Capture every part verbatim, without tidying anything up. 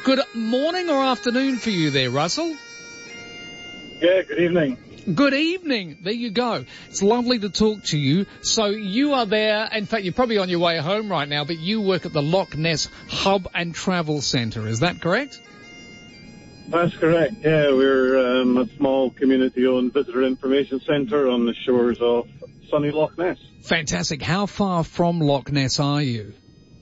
Good morning or afternoon for you there, Russell. Yeah, good evening. Good evening. There you go. It's lovely to talk to you. So you are there. In fact, you're probably on your way home right now, but you work at the Loch Ness Hub and Travel Centre. Is that correct? That's correct. Yeah, we're um, a small community-owned visitor information centre on the shores of sunny Loch Ness. Fantastic. How far from Loch Ness are you?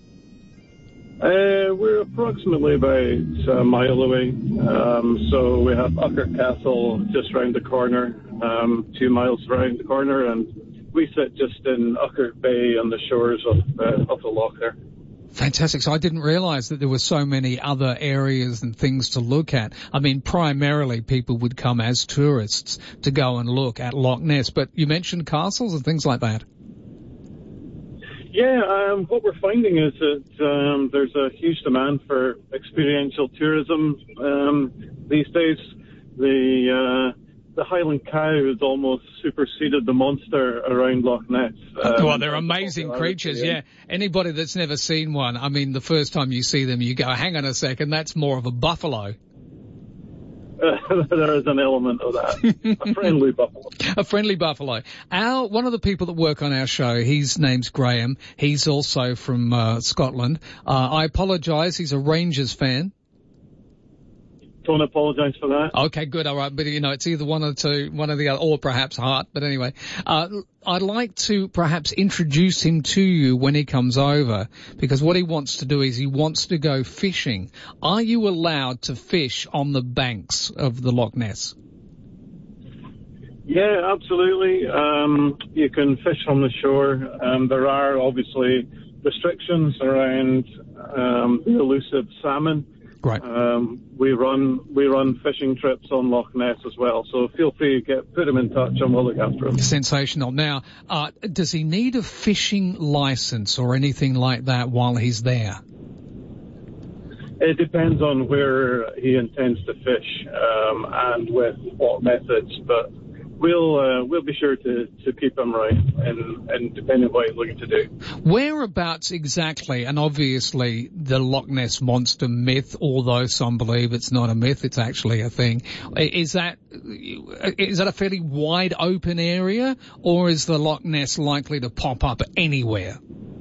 Uh, we're approximately about a mile away. Um, so we have Ucker Castle just round the corner, um, two miles round the corner, and we sit just in Ucker Bay on the shores of, uh, of the loch there. Fantastic. So I didn't realise that there were so many other areas and things to look at. I mean, primarily people would come as tourists to go and look at Loch Ness, but you mentioned castles and things like that. Yeah, um, what we're finding is that um, there's a huge demand for experiential tourism um, these days. The uh, the Highland cow has almost superseded the monster around Loch Ness. Um, well, they're amazing creatures, yeah. Anybody that's never seen one, I mean, the first time you see them, you go, hang on a second, that's more of a buffalo. Uh, there is an element of that. A friendly buffalo. A friendly buffalo. Our, one of the people that work on our show, his name's Graham. He's also from uh, Scotland. Uh, I apologise, he's a Rangers fan. Don't apologise for that. Okay, good, all right. But, you know, it's either one or two, one or the other, or perhaps Heart. But anyway, uh, I'd like to perhaps introduce him to you when he comes over, because what he wants to do is he wants to go fishing. Are you allowed to fish on the banks of the Loch Ness? Yeah, absolutely. Um, you can fish on the shore. Um, there are obviously restrictions around um, the elusive salmon. Right. Um, we run we run fishing trips on Loch Ness as well, so feel free to get put him in touch and we'll look after him. Sensational. Now, uh, does he need a fishing license or anything like that while he's there? It depends on where he intends to fish um, and with what methods, but we'll uh, we'll be sure to, to keep him right and, and depending on what he's looking to do. Whereabouts exactly, and obviously the Loch Ness Monster myth, although some believe it's not a myth, it's actually a thing, is that is that a fairly wide open area, or is the Loch Ness likely to pop up anywhere?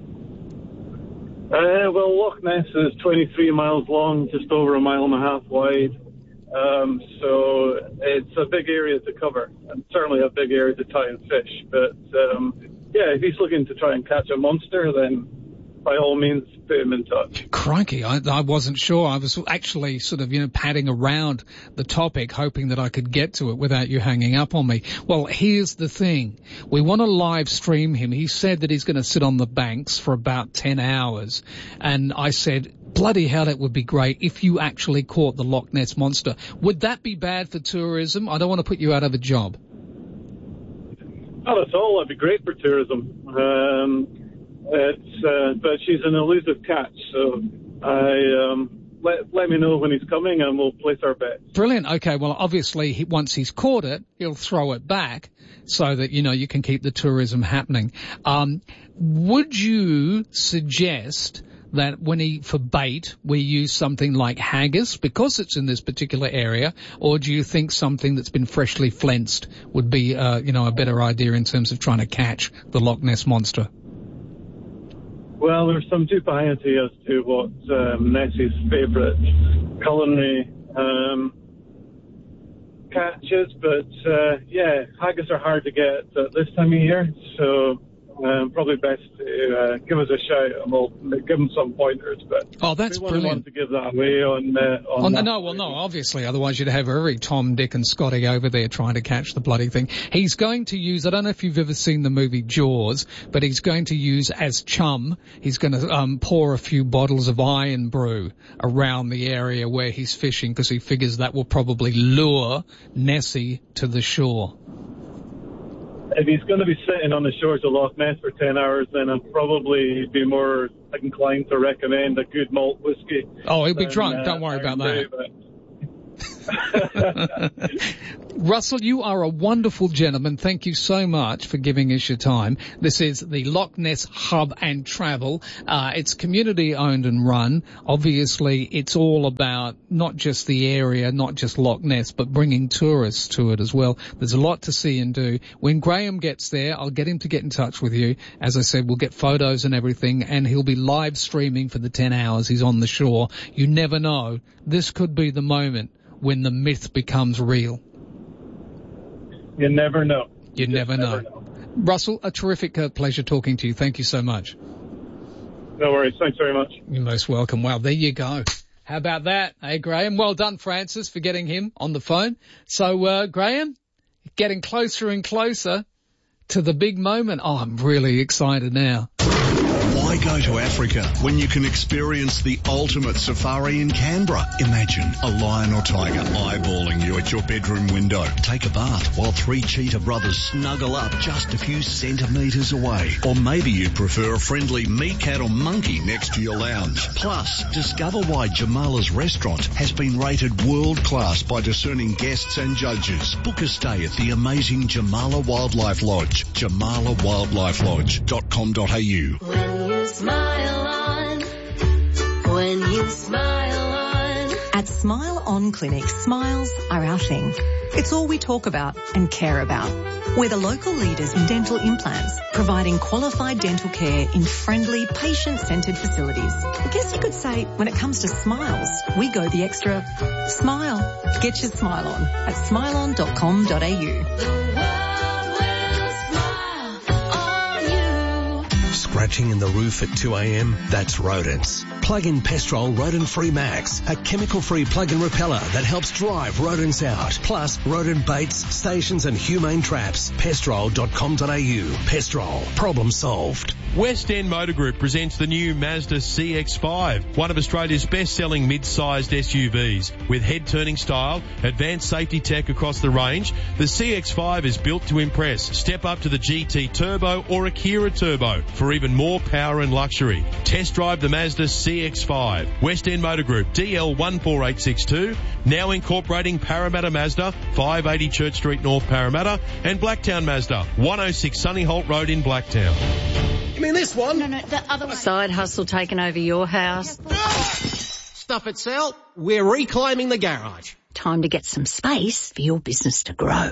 Uh, well, Loch Ness is twenty-three miles long, just over a mile and a half wide. Um, so it's a big area to cover, and certainly a big area to try and fish. But, um, yeah, if he's looking to try and catch a monster, then by all means, put him in touch. Crikey, I, I wasn't sure. I was actually sort of, you know, padding around the topic, hoping that I could get to it without you hanging up on me. Well, here's the thing. We want to live stream him. He said that he's going to sit on the banks for about ten hours. And I said, bloody hell, it would be great if you actually caught the Loch Ness Monster. Would that be bad for tourism? I don't want to put you out of a job. Not at all. That'd be great for tourism. Um, it's, uh, but she's an elusive catch, so I, um, let, let me know when he's coming and we'll place our bet. Brilliant. Okay, well, obviously, he, once he's caught it, he'll throw it back so that, you know, you can keep the tourism happening. Um, would you suggest that when he, for bait, we use something like haggis because it's in this particular area, or do you think something that's been freshly flensed would be, uh, you know, a better idea in terms of trying to catch the Loch Ness Monster? Well, there's some dubiety as to what um, Nessie's favourite culinary um, catch is, but uh, yeah, haggis are hard to get at this time of year, so Um, probably best to uh, give us a shout and we'll give them some pointers. But oh, that's we brilliant. Want to give that away on. Uh, on oh, that no, well, no, obviously, otherwise you'd have every Tom, Dick, and Scotty over there trying to catch the bloody thing. He's going to use. I don't know if you've ever seen the movie Jaws, but he's going to use as chum. He's going to um, pour a few bottles of Iron Brew around the area where he's fishing because he figures that will probably lure Nessie to the shore. If he's going to be sitting on the shores of Loch Ness for ten hours, then I'd probably be more inclined to recommend a good malt whiskey. Oh, he'll be than, drunk. Uh, Don't worry about that. Brew, Russell, you are a wonderful gentleman. Thank you so much for giving us your time. This is the Loch Ness Hub and Travel. Uh, it's community owned and run. Obviously, it's all about not just the area, not just Loch Ness, but bringing tourists to it as well. There's a lot to see and do. When Graham gets there, I'll get him to get in touch with you. As I said, we'll get photos and everything, and he'll be live streaming for the ten hours he's on the shore. You never know. This could be the moment when the myth becomes real. You never know. You, you never, never know. know. Russell, a terrific uh, pleasure talking to you. Thank you so much. No worries. Thanks very much. You're most welcome. Well, there you go. How about that, eh, Graham? Well done, Francis, for getting him on the phone. So, uh, Graham, getting closer and closer to the big moment. Oh, I'm really excited now. Why go to Africa when you can experience the ultimate safari in Canberra? Imagine a lion or tiger eyeballing you at your bedroom window. Take a bath while three cheetah brothers snuggle up just a few centimetres away. Or maybe you prefer a friendly meerkat or monkey next to your lounge. Plus, discover why Jamala's restaurant has been rated world class by discerning guests and judges. Book a stay at the amazing Jamala Wildlife Lodge. jamala wildlife lodge dot com dot a u. When you smile on, when you smile on. At Smile On Clinic, smiles are our thing. It's all we talk about and care about. We're the local leaders in dental implants, providing qualified dental care in friendly, patient-centred facilities. I guess you could say, when it comes to smiles, we go the extra smile. Get your smile on at smile on dot com dot a u. Scratching in the roof at two a.m? That's rodents. Plug in Pestrol Rodent Free Max, a chemical-free plug-in repeller that helps drive rodents out. Plus, rodent baits, stations and humane traps. pestrol dot com dot a u. Pestrol. Problem solved. West End Motor Group presents the new Mazda C X five, one of Australia's best-selling mid-sized S U Vs. With head-turning style, advanced safety tech across the range, the C X five is built to impress. Step up to the G T Turbo or Akira Turbo for even more power and luxury. Test drive the Mazda C X five. West End Motor Group, D L one four eight six two, now incorporating Parramatta Mazda, five eighty Church Street North, Parramatta, and Blacktown Mazda, one oh six Sunny Holt Road in Blacktown. You mean this one? No, no, the other one. Side hustle taking over your house. Stuff it, Sal. We're reclaiming the garage. Time to get some space for your business to grow.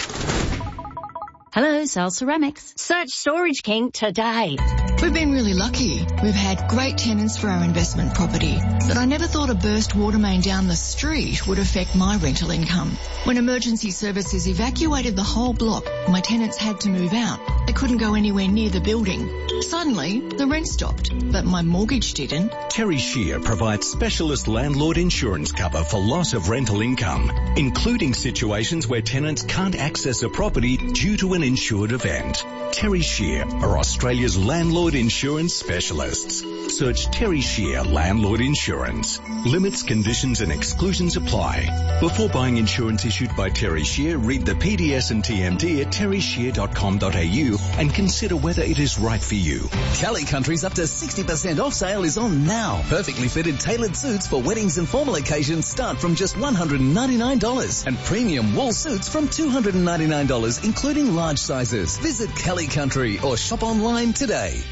Hello, Sal Ceramics. Search Storage King today. We've been really lucky. We've had great tenants for our investment property, but I never thought a burst water main down the street would affect my rental income. When emergency services evacuated the whole block, my tenants had to move out. They couldn't go anywhere near the building. Suddenly, the rent stopped, but my mortgage didn't. Terry Shear provides specialist landlord insurance cover for loss of rental income, including situations where tenants can't access a property due to an insured event. Terry Shear are Australia's landlord insurance specialists. Search Terry Shear Landlord Insurance. Limits, conditions and exclusions apply. Before buying insurance issued by Terry Shear, read the P D S and T M D at terry shear dot com dot a u and consider whether it is right for you. Kelly Country's up to sixty percent off sale is on now. Perfectly fitted tailored suits for weddings and formal occasions start from just one hundred ninety-nine dollars and premium wool suits from two hundred ninety-nine dollars including large sizes. Visit Kelly Country or shop online today.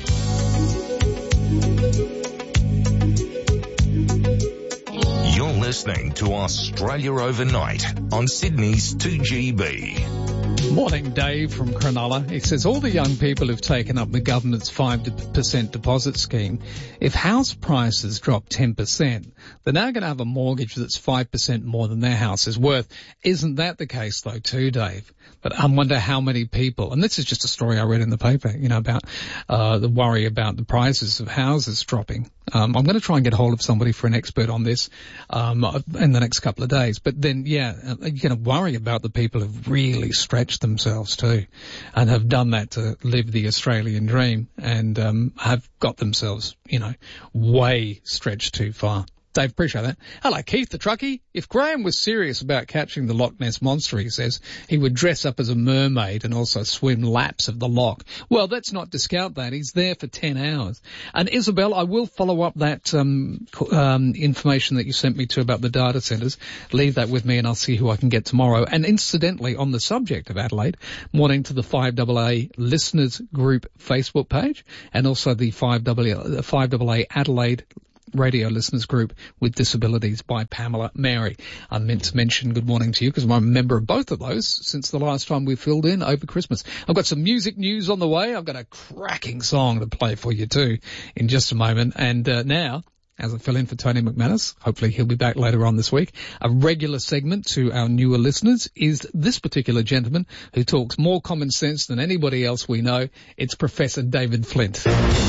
You're listening to Australia Overnight on Sydney's two G B. Morning, Dave from Cronulla. He says, all the young people who've taken up the government's five percent deposit scheme, if house prices drop ten percent, they're now going to have a mortgage that's five percent more than their house is worth. Isn't that the case, though, too, Dave? But I wonder how many people, and this is just a story I read in the paper, you know, about uh the worry about the prices of houses dropping. Um, I'm going to try and get hold of somebody for an expert on this um in the next couple of days. But then, yeah, you're going to worry about the people who've really stretched themselves too and have done that to live the Australian dream and um have got themselves, you know, way stretched too far. Dave, appreciate that. Hello, Keith, the truckie. If Graham was serious about catching the Loch Ness Monster, he says, he would dress up as a mermaid and also swim laps of the loch. Well, let's not discount that. He's there for ten hours. And Isabel, I will follow up that um, um information that you sent me to about the data centres. Leave that with me and I'll see who I can get tomorrow. And incidentally, on the subject of Adelaide, morning to the five A A Listeners Group Facebook page and also the five A A Adelaide Radio Listeners Group with Disabilities by Pamela Mary. I meant to mention good morning to you because I'm a member of both of those since the last time we filled in over Christmas. I've got some music news on the way. I've got a cracking song to play for you too in just a moment. And uh, now, as I fill in for Tony McManus, hopefully he'll be back later on this week, a regular segment to our newer listeners is this particular gentleman who talks more common sense than anybody else we know. It's Professor David Flint.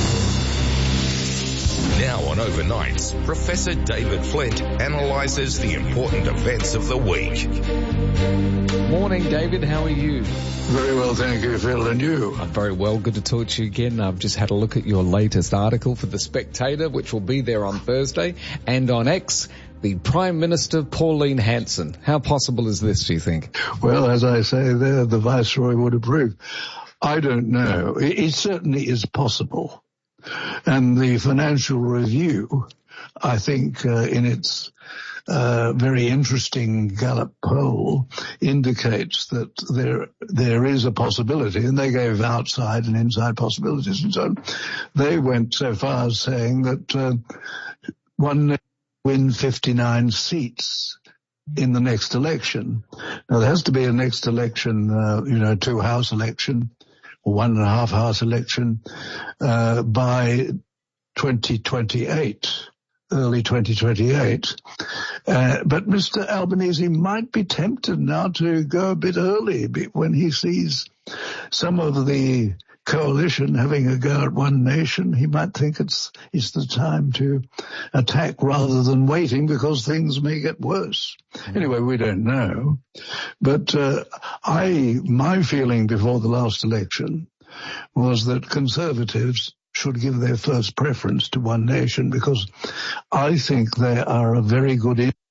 Now on Overnights, Professor David Flint analyses the important events of the week. Morning, David. How are you? Very well, thank you, Phil. And you? I'm very well. Good to talk to you again. I've just had a look at your latest article for The Spectator, which will be there on Thursday. And on X, the Prime Minister, Pauline Hanson. How possible is this, do you think? Well, as I say there, the Viceroy would approve. I don't know. It, it certainly is possible. And the Financial Review, I think, uh, in its uh, very interesting Gallup poll, indicates that there there is a possibility, and they gave outside and inside possibilities and so on. They went so far as saying that uh, one win fifty-nine seats in the next election. Now, there has to be a next election, uh, you know, two-house election, or one and a half house election, uh, by twenty twenty-eight, early twenty twenty-eight. Uh, but Mister Albanese might be tempted now to go a bit early when he sees some of the coalition having a go at One Nation. He might think it's, it's the time to attack rather than waiting because things may get worse. Anyway, we don't know. But, uh, I, my feeling before the last election was that Conservatives should give their first preference to One Nation because I think they are a very good influence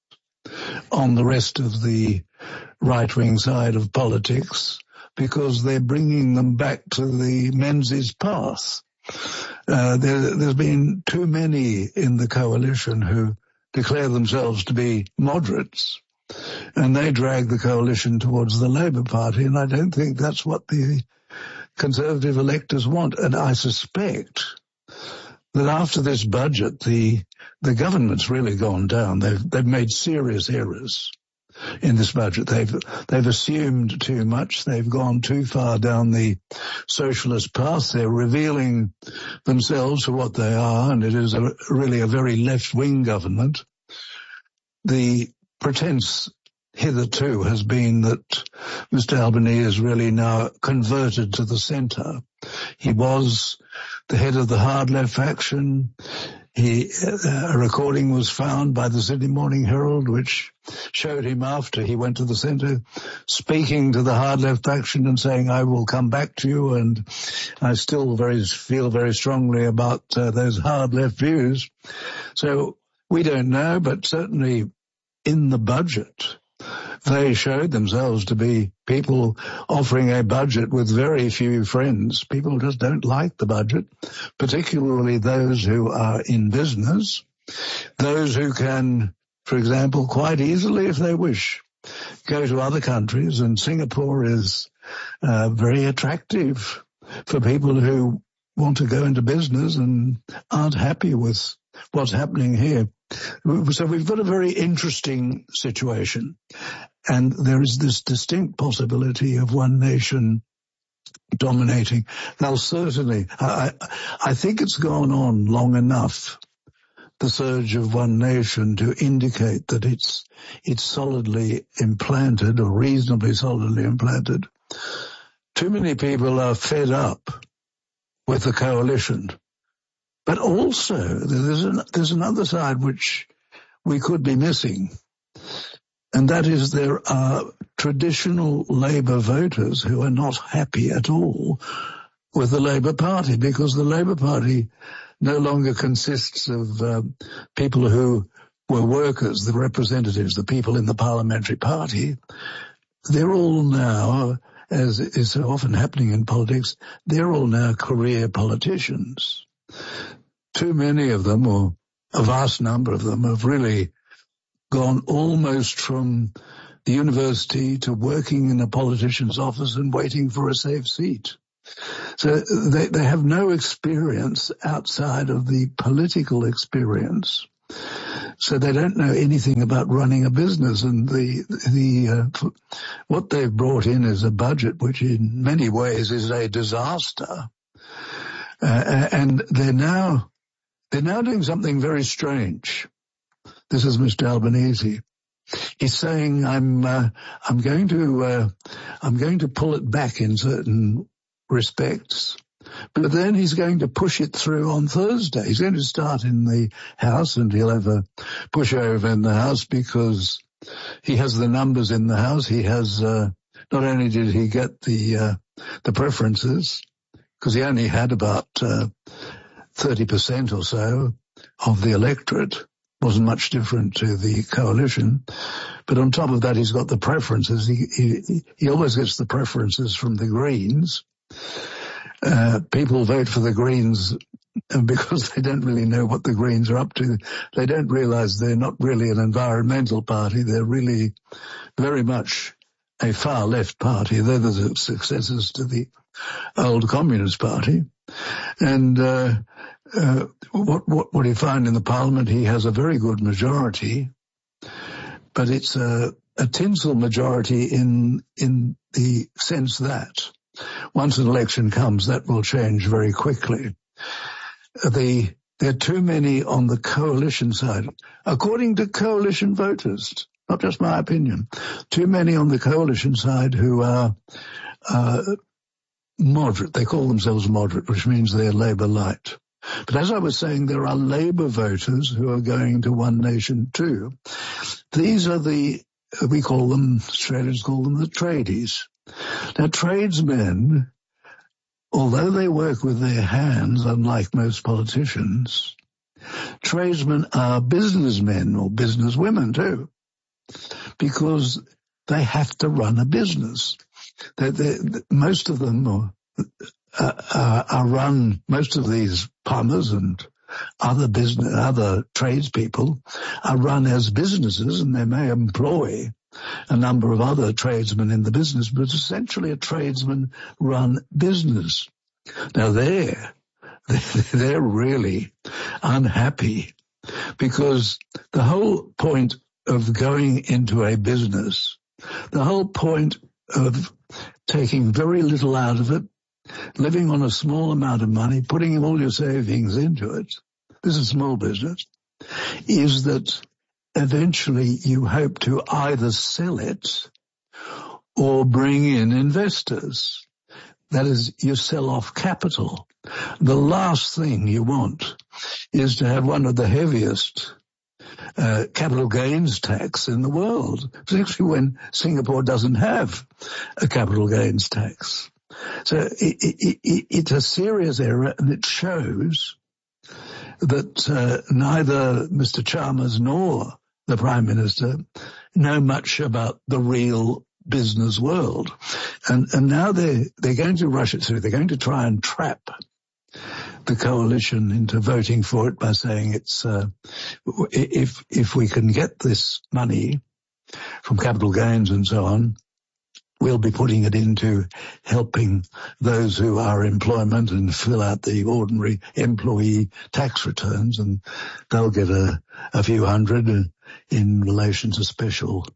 on the rest of the right-wing side of politics, because they're bringing them back to the Menzies path. Uh, there, there's been too many in the coalition who declare themselves to be moderates, and they drag the coalition towards the Labour Party, and I don't think that's what the Conservative electors want. And I suspect that after this budget, the the government's really gone down. They've they've made serious errors in this budget. They've they've assumed too much. They've gone too far down the socialist path. They're revealing themselves for what they are, and it is a, really a very left-wing government. The pretense hitherto has been that Mister Albanese is really now converted to the centre. He was the head of the hard left faction. He, uh, a recording was found by the Sydney Morning Herald which showed him after he went to the centre speaking to the hard left faction and saying, I will come back to you, and I still very feel very strongly about uh, those hard left views. So we don't know, but certainly in the budget, they showed themselves to be people offering a budget with very few friends. People just don't like the budget, particularly those who are in business, those who can, for example, quite easily, if they wish, go to other countries. And Singapore is uh, very attractive for people who want to go into business and aren't happy with what's happening here. So we've got a very interesting situation, and there is this distinct possibility of One Nation dominating. Now, certainly, I, I think it's gone on long enough, the surge of One Nation, to indicate that it's it's solidly implanted, or reasonably solidly implanted. Too many people are fed up with the coalition. But also, there's, an, there's another side which we could be missing, and that is there are traditional Labour voters who are not happy at all with the Labour Party, because the Labour Party no longer consists of uh, people who were workers, the representatives, the people in the parliamentary party, they're all now, as is so often happening in politics, they're all now career politicians. Too many of them, or a vast number of them, have really gone almost from the university to working in a politician's office and waiting for a safe seat. So they, they have no experience outside of the political experience. So they don't know anything about running a business, and the the uh, what they've brought in is a budget which in many ways is a disaster. Uh, and they're now they're now doing something very strange. This is Mister Albanese. He's saying, "I'm uh, I'm going to uh, I'm going to pull it back in certain respects." But then he's going to push it through on Thursday. He's going to start in the House, and he'll have a pushover in the House because he has the numbers in the House. He has, uh, not only did he get the, uh, the preferences, because he only had about, uh, thirty percent or so of the electorate. Wasn't much different to the coalition. But on top of that, he's got the preferences. He, he, he always gets the preferences from the Greens. Uh, people vote for the Greens because they don't really know what the Greens are up to. They don't realise they're not really an environmental party. They're really very much a far left party. They're the successors to the old Communist Party. And uh, uh, what, what, what you find in the Parliament, he has a very good majority, but it's a, a tinsel majority in in the sense that once an election comes, that will change very quickly. The, there are too many on the coalition side, according to coalition voters, not just my opinion, too many on the coalition side who are uh, moderate. They call themselves moderate, which means they're Labour light. But as I was saying, there are Labour voters who are going to One Nation too. These are the, we call them, Australians call them the tradies. Now, tradesmen, although they work with their hands, unlike most politicians, tradesmen are businessmen or businesswomen too, because they have to run a business. They, they, most of them are, uh, are run, most of these plumbers and other business, other tradespeople are run as businesses, and they may employ a number of other tradesmen in the business, but essentially a tradesman-run business. Now they're, they're really unhappy because the whole point of going into a business, the whole point of taking very little out of it, living on a small amount of money, putting all your savings into it, this is small business, is that eventually you hope to either sell it or bring in investors. That is, you sell off capital. The last thing you want is to have one of the heaviest uh, capital gains tax in the world, particularly when Singapore doesn't have a capital gains tax. So it, it, it, it's a serious error, and it shows that uh, neither Mister Chalmers nor the Prime Minister know much about the real business world. And, and now they're, they're going to rush it through. They're going to try and trap the coalition into voting for it by saying it's, uh, if, if we can get this money from capital gains and so on, we'll be putting it into helping those who are employment and fill out the ordinary employee tax returns, and they'll get a, a few hundred in relation to special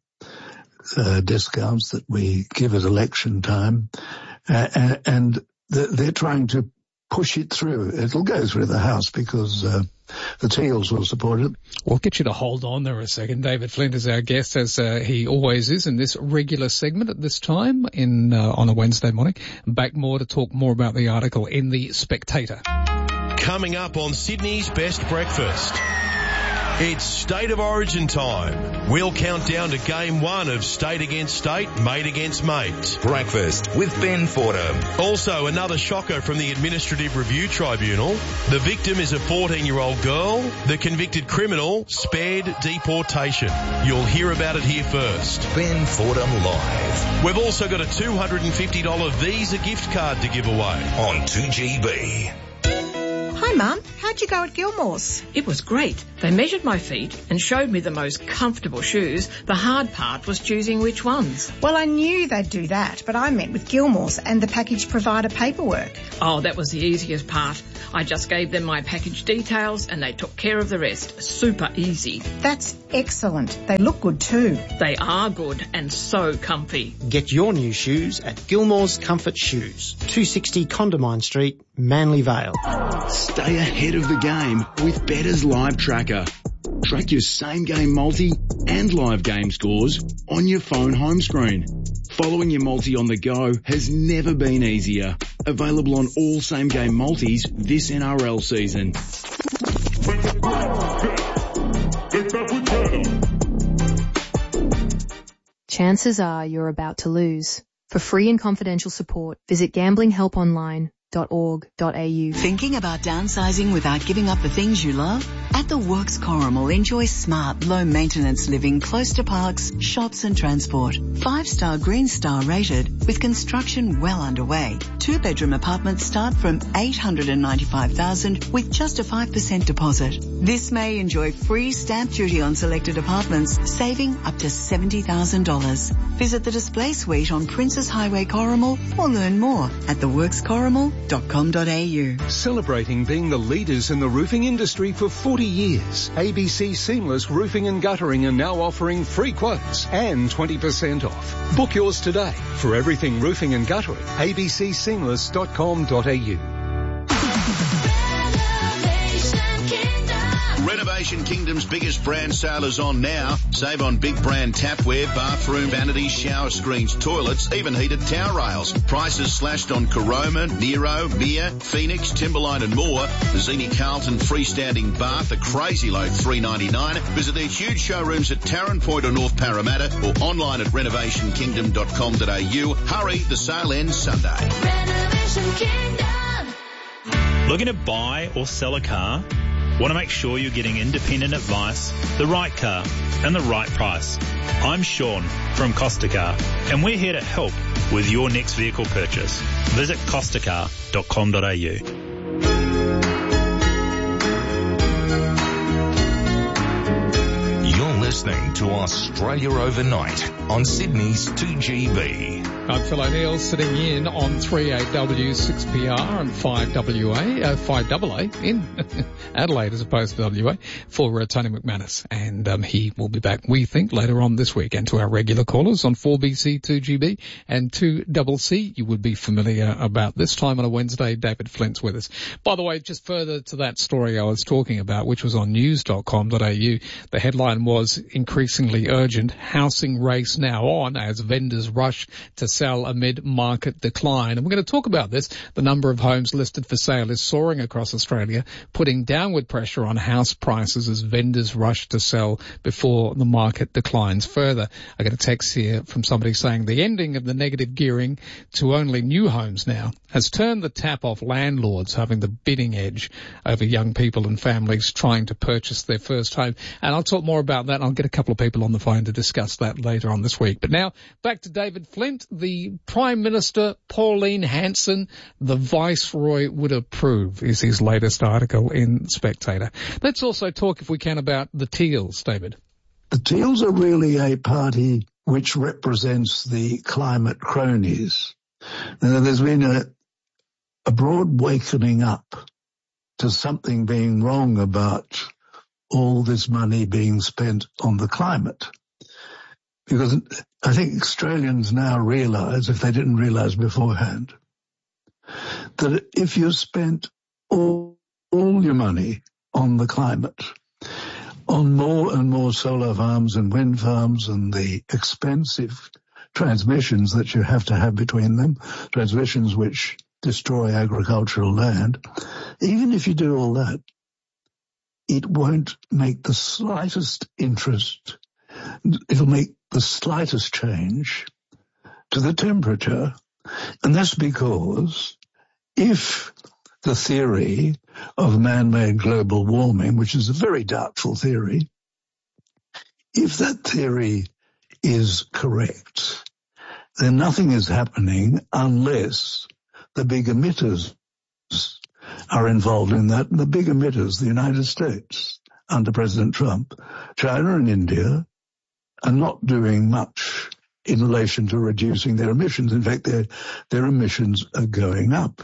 uh, discounts that we give at election time. Uh, and they're trying to push it through. It'll go through the House because uh, the Teals will support it. We'll get you to hold on there a second. David Flint is our guest, as uh, he always is in this regular segment at this time in uh, on a Wednesday morning. Back more to talk more about the article in The Spectator. Coming up on Sydney's Best Breakfast. It's State of Origin time. We'll count down to game one of State Against State, Mate Against Mate. Breakfast with Ben Fordham. Also, another shocker from the Administrative Review Tribunal. The victim is a fourteen-year-old girl. The convicted criminal spared deportation. You'll hear about it here first. Ben Fordham Live. We've also got a two hundred fifty dollars Visa gift card to give away. On two G B. Hi, Mum. How'd you go at Gilmore's? It was great. They measured my feet and showed me the most comfortable shoes. The hard part was choosing which ones. Well, I knew they'd do that, but I met with Gilmore's and the package provider paperwork. Oh, that was the easiest part. I just gave them my package details and they took care of the rest. Super easy. That's excellent. They look good too. They are good and so comfy. Get your new shoes at Gilmore's Comfort Shoes, two sixty Condamine Street, Manly Vale. Stay ahead of the game with Bettor's Live Tracker. Track your same-game multi and live game scores on your phone home screen. Following your multi on the go has never been easier. Available on all same-game multis this N R L season. Chances are you're about to lose. For free and confidential support, visit gambling help online dot org dot a u. Thinking about downsizing without giving up the things you love? At the Works Corrimal, enjoy smart, low-maintenance living close to parks, shops and transport. Five-star Green Star rated with construction well underway. Two-bedroom apartments start from eight hundred ninety-five thousand dollars with just a five percent deposit. This May, enjoy free stamp duty on selected apartments, saving up to seventy thousand dollars. Visit the display suite on Princess Highway Corrimal or learn more at the works corrimal dot com dot a u. Celebrating being the leaders in the roofing industry for forty years, A B C Seamless Roofing and Guttering are now offering free quotes and twenty percent off. Book yours today. For everything roofing and guttering, a b c seamless dot com dot a u. Renovation Kingdom's biggest brand sale is on now. Save on big brand tapware, bathroom vanities, shower screens, toilets, even heated towel rails. Prices slashed on Caroma, Nero, Mir, Phoenix, Timberline and more. The Zini Carlton freestanding bath, a crazy low three ninety-nine. Visit their huge showrooms at Tarrant Point or North Parramatta or online at renovation kingdom dot com dot a u. Hurry, the sale ends Sunday. Renovation Kingdom. Looking to buy or sell a car? Want to make sure you're getting independent advice, the right car, and the right price. I'm Sean from Costa Car, and we're here to help with your next vehicle purchase. Visit costa car dot com dot a u. You're listening to Australia Overnight on Sydney's two G B. I'm Phil O'Neill sitting in on three A W, six P R and five W A, uh, five A A in Adelaide as opposed to W A for uh, Tony McManus. And um, he will be back, we think, later on this week. And to our regular callers on four B C, two G B and two C C, you would be familiar about this time on a Wednesday. David Flint's with us. By the way, just further to that story I was talking about, which was on news dot com dot a u, the headline was increasingly urgent, housing race now on as vendors rush to sell amid market decline. And we're going to talk about this. The number of homes listed for sale is soaring across Australia, putting downward pressure on house prices as vendors rush to sell before the market declines further. I got a text here from somebody saying the ending of the negative gearing to only new homes now has turned the tap off landlords having the bidding edge over young people and families trying to purchase their first home. And I'll talk more about that. I'll get a couple of people on the phone to discuss that later on this week. But now back to David Flint. The Prime Minister Pauline Hanson, the Viceroy would approve, is his latest article in Spectator. Let's also talk, if we can, about the Teals, David. The Teals are really a party which represents the climate cronies. Now, there's been a, a broad wakening up to something being wrong about all this money being spent on the climate. Because I think Australians now realise, if they didn't realise beforehand, that if you spent all, all your money on the climate, on more and more solar farms and wind farms and the expensive transmissions that you have to have between them, transmissions which destroy agricultural land, even if you do all that, it won't make the slightest interest, it'll make the slightest change to the temperature. And that's because if the theory of man-made global warming, which is a very doubtful theory, if that theory is correct, then nothing is happening unless the big emitters are involved in that. And the big emitters, the United States, under President Trump, China and India, are not doing much in relation to reducing their emissions. In fact, their, their emissions are going up.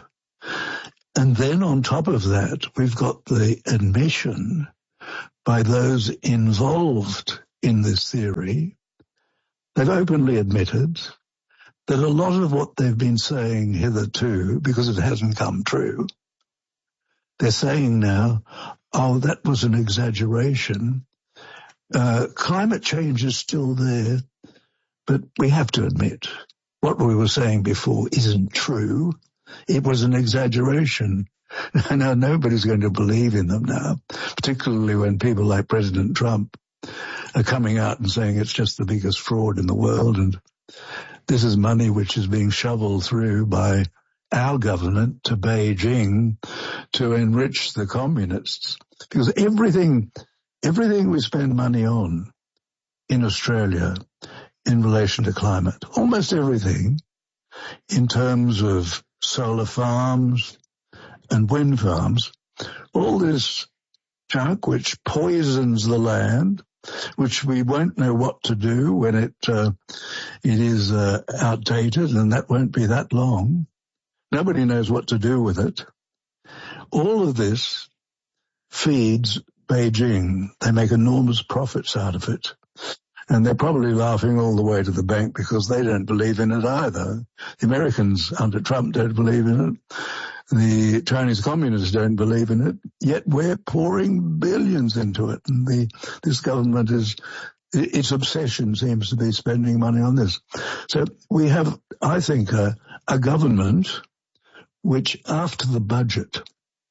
And then on top of that, we've got the admission by those involved in this theory. They've openly admitted that a lot of what they've been saying hitherto, because it hasn't come true, they're saying now, oh, that was an exaggeration. Uh, climate change is still there, but we have to admit what we were saying before isn't true. It was an exaggeration. Now, nobody's going to believe in them now, particularly when people like President Trump are coming out and saying it's just the biggest fraud in the world, and this is money which is being shoveled through by our government to Beijing to enrich the communists. Because everything, everything we spend money on in Australia in relation to climate, almost everything in terms of solar farms and wind farms, all this junk which poisons the land, which we won't know what to do when it uh, it is uh, outdated, and that won't be that long. Nobody knows what to do with it. All of this feeds Beijing. They make enormous profits out of it. And they're probably laughing all the way to the bank because they don't believe in it either. The Americans under Trump don't believe in it. The Chinese communists don't believe in it. Yet we're pouring billions into it. And the, this government is, its obsession seems to be spending money on this. So we have, I think, a, a government which, after the budget,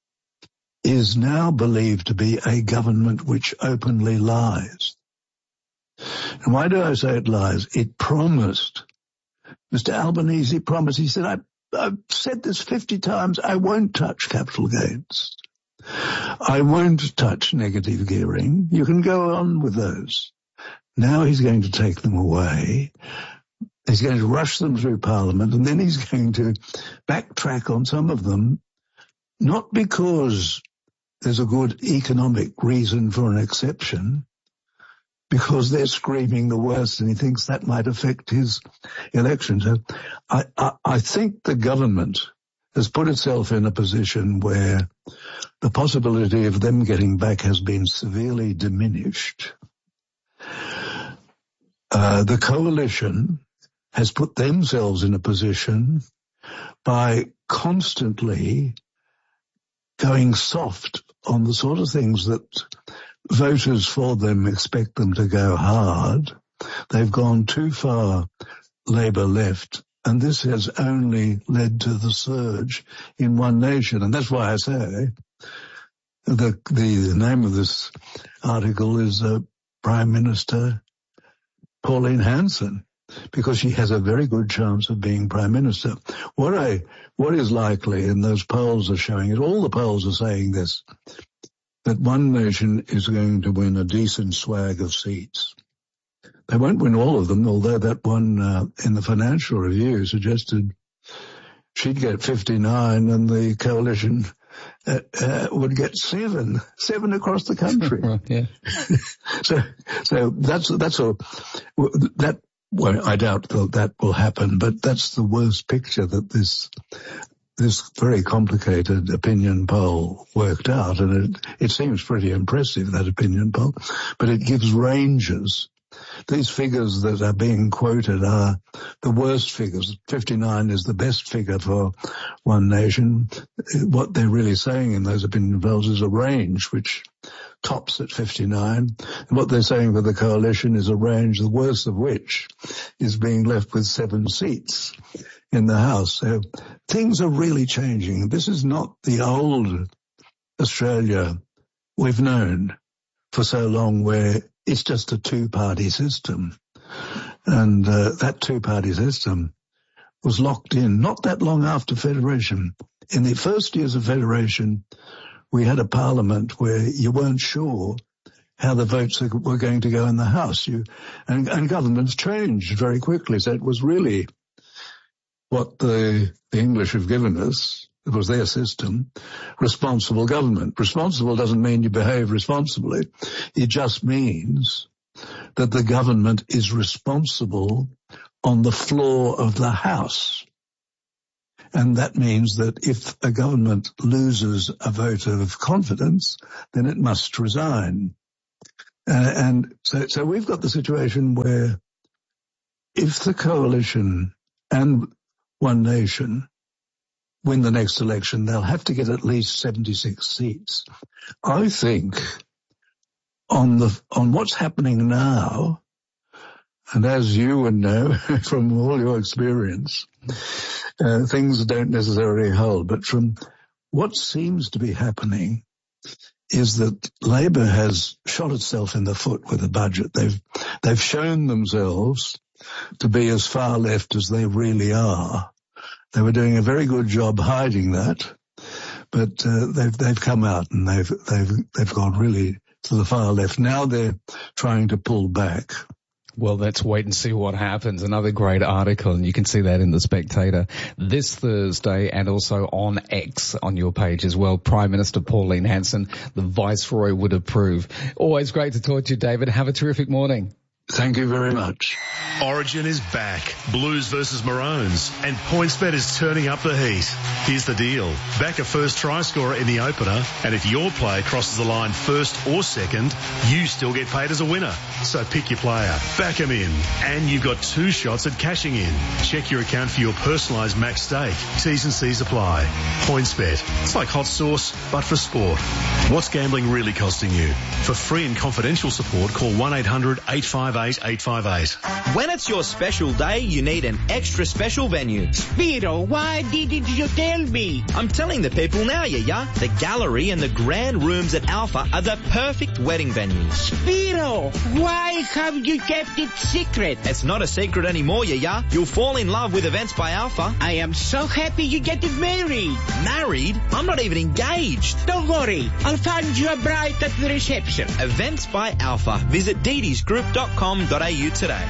is now believed to be a government which openly lies. And why do I say it lies? It promised, Mister Albanese promised, he said, I, I've said this fifty times, I won't touch capital gains. I won't touch negative gearing. You can go on with those. Now he's going to take them away. He's going to rush them through Parliament, and then he's going to backtrack on some of them, not because there's a good economic reason for an exception, because they're screaming the worst and he thinks that might affect his election. So I, I, I think the government has put itself in a position where the possibility of them getting back has been severely diminished. Uh, the coalition has put themselves in a position by constantly going soft on the sort of things that voters for them expect them to go hard. They've gone too far Labour left, and this has only led to the surge in One Nation. And that's why I say the, the name of this article is uh, Prime Minister Pauline Hanson, because she has a very good chance of being Prime Minister. What I, what is likely, and those polls are showing it, all the polls are saying this, that One Nation is going to win a decent swag of seats. They won't win all of them, although that one uh, in the Financial Review suggested she'd get fifty-nine and the coalition uh, uh, would get seven, seven across the country. Yeah. so, so that's that's a that. Well, I doubt that that will happen, but that's the worst picture that this this very complicated opinion poll worked out, and it, it seems pretty impressive, that opinion poll, but it gives ranges. These figures that are being quoted are the worst figures. fifty-nine is the best figure for One Nation. What they're really saying in those opinion polls is a range which tops at fifty-nine. And what they're saying for the coalition is a range, the worst of which is being left with seven seats in the House. So things are really changing. This is not the old Australia we've known for so long where it's just a two-party system. And uh, that two-party system was locked in not that long after Federation. In the first years of Federation, we had a parliament where you weren't sure how the votes were going to go in the House. You, and, and governments changed very quickly. So it was really what the, the English have given us. It was their system, responsible government. Responsible doesn't mean you behave responsibly. It just means that the government is responsible on the floor of the House. And that means that if a government loses a vote of confidence, then it must resign. Uh, and so, so we've got the situation where if the coalition and One Nation win the next election, they'll have to get at least seventy-six seats. I think on the, on what's happening now, and as you would know from all your experience, uh, things don't necessarily hold, but from what seems to be happening is that Labor has shot itself in the foot with the budget. They've, they've shown themselves to be as far left as they really are. They were doing a very good job hiding that, but uh, they've they've come out and they've they've they've gone really to the far left. Now they're trying to pull back. Well, let's wait and see what happens. Another great article, and you can see that in The Spectator this Thursday and also on X on your page as well. Prime Minister Pauline Hanson, the Viceroy would approve. Always great to talk to you, David. Have a terrific morning. Thank you very much. Origin is back. Blues versus Maroons. And PointsBet is turning up the heat. Here's the deal. Back a first try scorer in the opener, and if your player crosses the line first or second, you still get paid as a winner. So pick your player, back him in, and you've got two shots at cashing in. Check your account for your personalised max stake. T's and C's apply. PointsBet. It's like hot sauce, but for sport. What's gambling really costing you? For free and confidential support, call one eight hundred eight five eight eight five eight. When it's your special day, you need an extra special venue. Spiro, why didn't you tell me? I'm telling the people now, yeah, yeah. The gallery and the grand rooms at Alpha are the perfect wedding venues. Spiro, why have you kept it secret? It's not a secret anymore, yeah, yeah. You'll fall in love with Events by Alpha. I am so happy you get married. Married? I'm not even engaged. Don't worry, I'll find you a bride at the reception. Events by Alpha. Visit didis group dot com dot a u today.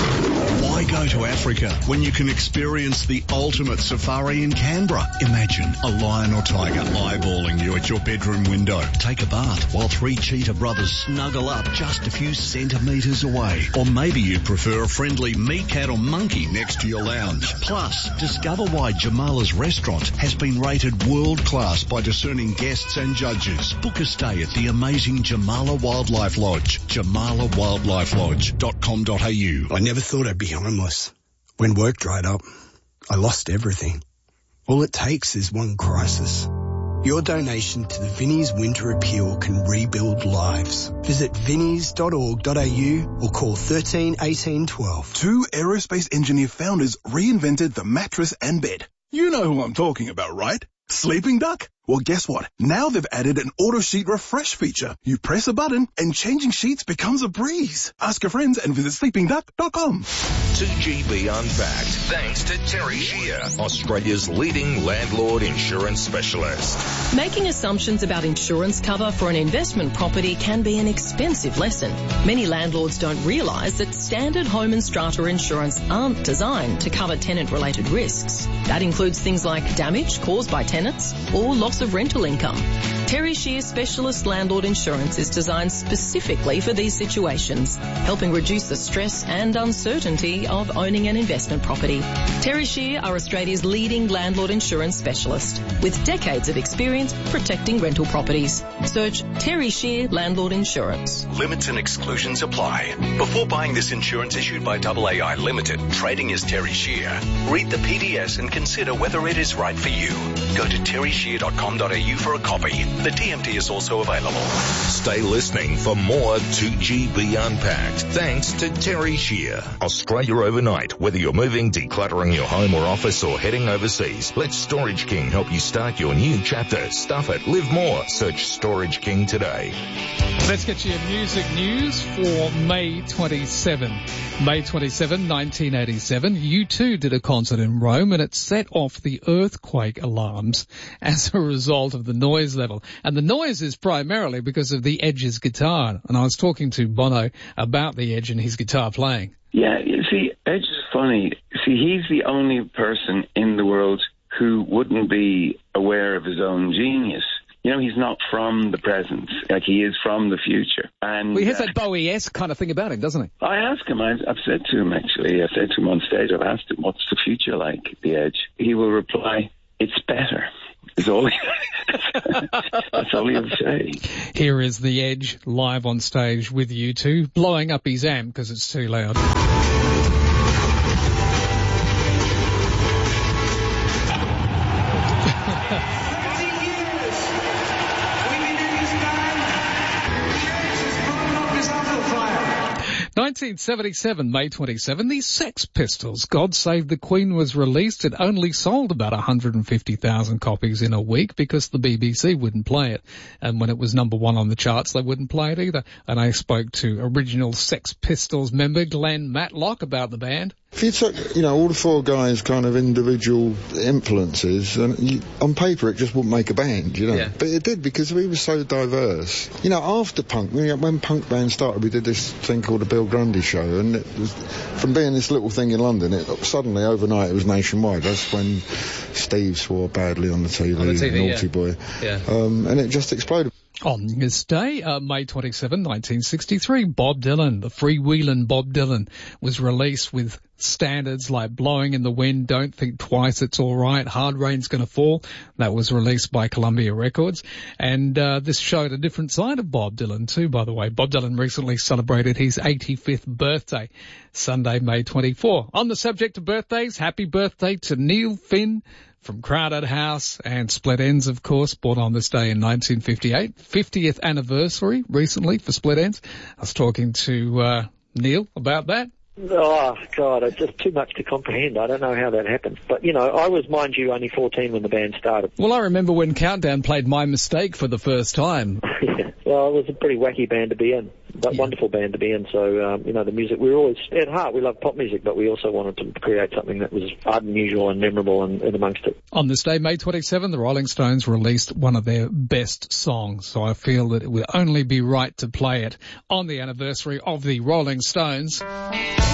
Why go to Africa when you can experience the ultimate safari in Canberra? Imagine a lion or tiger eyeballing you at your bedroom window. Take a bath while three cheetah brothers snuggle up just a few centimetres away. Or maybe you prefer a friendly meerkat or monkey next to your lounge. Plus, discover why Jamala's restaurant has been rated world class by discerning guests and judges. Book a stay at the amazing Jamala Wildlife Lodge. jamala wildlife lodge dot com dot a u. I never thought I'd be homeless. When work dried up, I lost everything. All it takes is one crisis. Your donation to the Vinnie's Winter Appeal can rebuild lives. Visit vinnies dot org dot a u or call thirteen eighteen twelve. Two aerospace engineer founders reinvented the mattress and bed. You know who I'm talking about, right? Sleeping Duck? Well, guess what? Now they've added an auto sheet refresh feature. You press a button and changing sheets becomes a breeze. Ask your friends and visit sleeping duck dot com. two G B Unpacked, thanks to Terry Shear, Australia's leading landlord insurance specialist. Making assumptions about insurance cover for an investment property can be an expensive lesson. Many landlords don't realise that standard home and strata insurance aren't designed to cover tenant-related risks. That includes things like damage caused by tenants or loss of rental income. Terry Shear Specialist Landlord Insurance is designed specifically for these situations, helping reduce the stress and uncertainty of owning an investment property. Terry Shear are Australia's leading landlord insurance specialist with decades of experience protecting rental properties. Search Terry Shear Landlord Insurance. Limits and exclusions apply. Before buying this insurance issued by A A I Limited, trading as Terry Shear, read the P D S and consider whether it is right for you. Go to terry shear dot com dot a u for a copy. The T M T is also available. Stay listening for more two G B Unpacked. Thanks to Terry Shear. Australia Overnight. Whether you're moving, decluttering your home or office, or heading overseas, let Storage King help you start your new chapter. Stuff it. Live more. Search Storage King today. Let's get you music news for May twenty-seventh. May twenty-seventh, nineteen eighty-seven, U two did a concert in Rome, and it set off the earthquake alarms as a result of the noise level. And the noise is primarily because of the Edge's guitar. And I was talking to Bono about the Edge and his guitar playing. Yeah, you see, Edge is funny. See, he's the only person in the world who wouldn't be aware of his own genius. You know, he's not from the present, like he is from the future. And well, he has that Bowie-esque kind of thing about him, doesn't he? I asked him, I've, I've said to him, actually, I said to him on stage, I've asked him, what's the future like, the Edge? He will reply, it's better. Is all he, that's all he'll say. Here is the Edge live on stage with U two, blowing up his amp because it's too loud. nineteen seventy-seven, May twenty-seventh, the Sex Pistols' God Save the Queen was released. It only sold about one hundred fifty thousand copies in a week because the B B C wouldn't play it. And when it was number one on the charts, they wouldn't play it either. And I spoke to original Sex Pistols member Glenn Matlock about the band. If you took, you know, all the four guys' kind of individual influences, and you, on paper it just wouldn't make a band, you know. Yeah. But it did because we were so diverse. You know, after punk, when, when punk bands started, we did this thing called the Bill Grundy Show, and it was, from being this little thing in London, it suddenly overnight it was nationwide. That's when Steve swore badly on the T V, on the T V Naughty yeah. Boy, yeah. Um, and it just exploded. On this day, uh, May twenty-seventh, nineteen sixty-three, Bob Dylan, the freewheeling Bob Dylan, was released with standards like Blowing in the Wind, Don't Think Twice, It's All Right, Hard Rain's Gonna Fall. That was released by Columbia Records. And uh, this showed a different side of Bob Dylan too, by the way. Bob Dylan recently celebrated his eighty-fifth birthday, Sunday, May twenty-fourth. On the subject of birthdays, happy birthday to Neil Finn from Crowded House and Split Enz, of course, born on this day in nineteen fifty-eight. fiftieth anniversary recently for Split Enz. I was talking to uh, Neil about that. Oh, God, it's just too much to comprehend. I don't know how that happened. But, you know, I was, mind you, only fourteen when the band started. Well, I remember when Countdown played My Mistake for the first time. Yeah. Well, it was a pretty wacky band to be in, but yeah. wonderful band to be in. So, um, you know, the music, we were always, at heart, we loved pop music, but we also wanted to create something that was unusual and memorable and, and amongst it. On this day, May twenty-seventh, the Rolling Stones released one of their best songs, so I feel that it would only be right to play it on the anniversary of the Rolling Stones.